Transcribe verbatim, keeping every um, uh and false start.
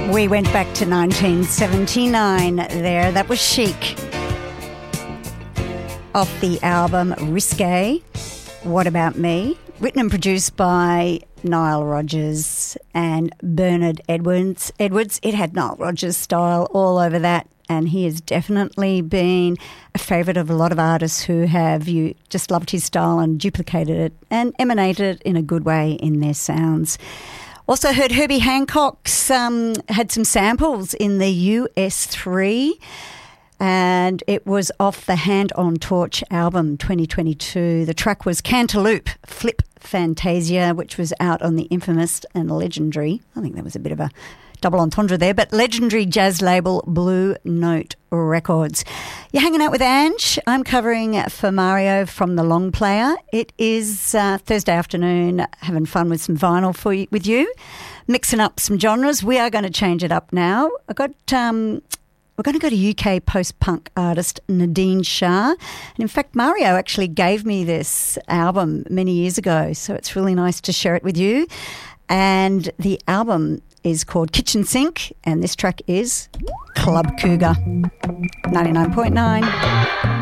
We went back to nineteen seventy-nine there. That was Chic. Off the album Risque, What About Me? Written and produced by Nile Rodgers and Bernard Edwards. Edwards. It had Nile Rodgers style all over that, and he has definitely been a favourite of a lot of artists who have you just loved his style and duplicated it and emanated it in a good way in their sounds. Also heard Herbie Hancock's um, had some samples in the U S three, and it was off the Hand on Torch album twenty twenty-two. The track was Cantaloupe Flip Fantasia, which was out on the infamous and legendary, I think that was a bit of a double entendre there, but legendary jazz label Blue Note Records. You're hanging out with Ange. I'm covering for Mario from The Long Player. It is uh, Thursday afternoon, having fun with some vinyl for you, with you, mixing up some genres. We are going to change it up now. I got... Um, We're going to go to U K post-punk artist Nadine Shah. And in fact, Mario actually gave me this album many years ago, so it's really nice to share it with you. And the album is called Kitchen Sink, and this track is Club Cougar, ninety-nine point nine.